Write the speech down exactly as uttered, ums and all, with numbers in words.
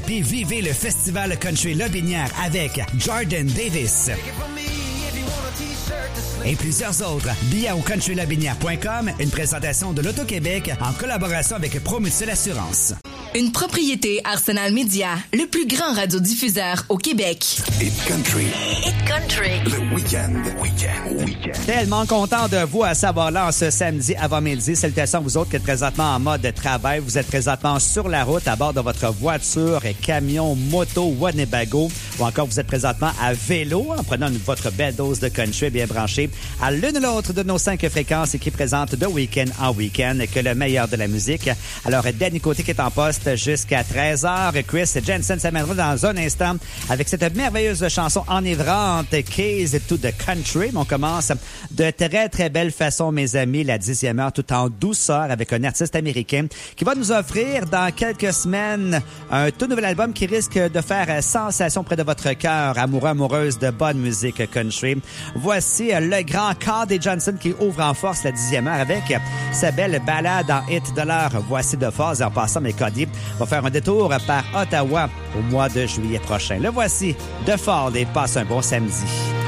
puis vivez le Festival Country Lobinière avec Jordan Davis et plusieurs autres. Billets au country lobinière point com, une présentation de l'Auto-Québec en collaboration avec Promutuelle Assurance. Une propriété Arsenal Media, le plus grand radiodiffuseur au Québec. Hit Country. Hit Country. Le week-end. Week-end. Week-end. Tellement content de vous à Savoir-là ce samedi avant-midi. Salutations à vous autres qui êtes présentement en mode travail. Vous êtes présentement sur la route à bord de votre voiture, camion, moto, Winnebago, ou encore vous êtes présentement à vélo en prenant une, votre belle dose de country bien branchée à l'une ou l'autre de nos cinq fréquences et qui présente de week-end en week-end que le meilleur de la musique. Alors, Danny Côté qui est en poste jusqu'à treize heures. Chris Jensen s'amènera dans un instant avec cette merveilleuse chanson enivrante Keys to the Country. On commence de très, très belle façon, mes amis, la dixième heure, tout en douceur avec un artiste américain qui va nous offrir dans quelques semaines un tout nouvel album qui risque de faire sensation près de votre cœur, amoureux, amoureuse de bonne musique country. Voici le grand Cody Johnson qui ouvre en force la dixième heure avec sa belle balade en hit de l'heure. Voici de force. En passant, mes Cody va faire un détour par Ottawa au mois de juillet prochain. Le voici, de Ford, et passe un bon samedi.